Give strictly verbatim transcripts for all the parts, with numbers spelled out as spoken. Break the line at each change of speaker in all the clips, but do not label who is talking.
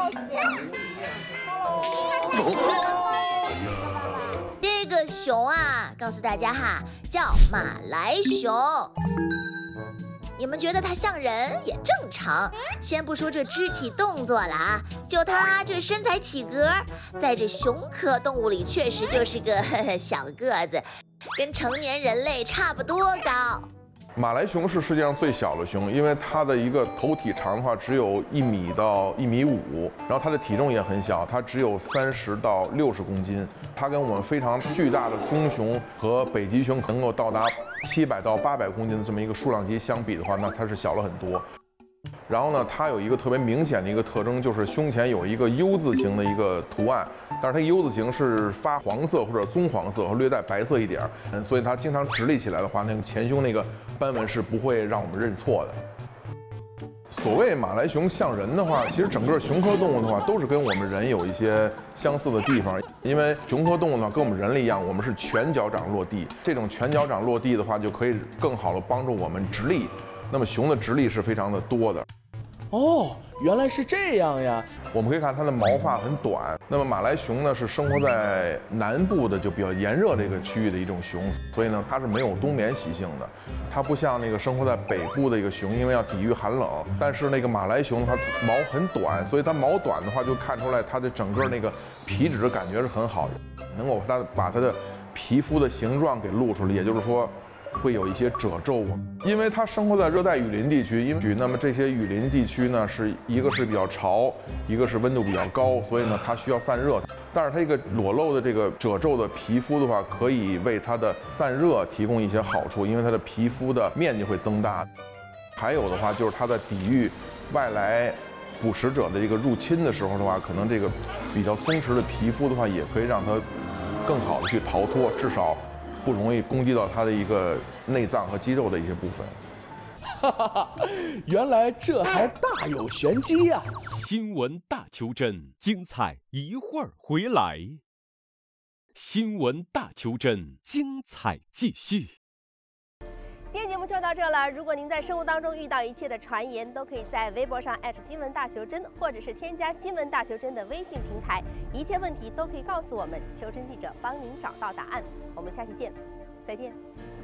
这个熊啊，告诉大家哈，叫马来熊。你们觉得它像人也正常，先不说这肢体动作了啊，就它这身材体格，在这熊科动物里确实就是个呵呵小个子，跟成年人类差不多高。
马来熊是世界上最小的熊，因为它的一个头体长的话只有一米到一米五，然后它的体重也很小，它只有三十到六十公斤。它跟我们非常巨大的棕熊和北极熊能够到达七百到八百公斤的这么一个数量级相比的话，那它是小了很多。然后呢，它有一个特别明显的一个特征，就是胸前有一个 U 字形的一个图案，但是它 U 字形是发黄色或者棕黄色，和略带白色一点，嗯，所以它经常直立起来的话，那个前胸那个斑纹是不会让我们认错的。所谓马来熊像人的话，其实整个熊科动物的话，都是跟我们人有一些相似的地方。因为熊科动物呢，跟我们人类一样，我们是全脚掌落地。这种全脚掌落地的话，就可以更好的帮助我们直立。那么熊的直立是非常的多的。
哦，原来是这样呀！
我们可以看它的毛发很短。那么马来熊呢，是生活在南部的就比较炎热这个区域的一种熊，所以呢，它是没有冬眠习性的。它不像那个生活在北部的一个熊，因为要抵御寒冷。但是那个马来熊它毛很短，所以它毛短的话，就看出来它的整个那个皮质感觉是很好的，能够它把它的皮肤的形状给露出来，也就是说，会有一些褶皱，因为它生活在热带雨林地区，因为那么这些雨林地区呢，是一个是比较潮，一个是温度比较高，所以呢它需要散热。但是它一个裸露的这个褶皱的皮肤的话，可以为它的散热提供一些好处，因为它的皮肤的面积会增大。还有的话就是它在抵御外来捕食者的这个入侵的时候的话，可能这个比较松弛的皮肤的话，也可以让它更好的去逃脱，至少不容易攻击到它的一个内脏和肌肉的一些部分。
哈哈哈，原来这还大有玄机呀！
新闻大求真，精彩一会儿回来。新闻大求真，精彩继续。
今天节目就到这了。如果您在生活当中遇到一切的传言，都可以在微博上新闻大求真，或者是添加新闻大求真的微信平台，一切问题都可以告诉我们，求真记者帮您找到答案。我们下期见，再见。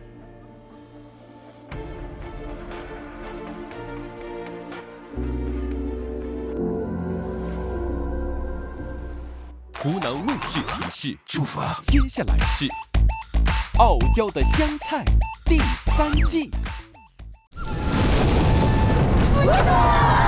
湖南卫视提示：出发。接下来是傲娇的香菜第三季。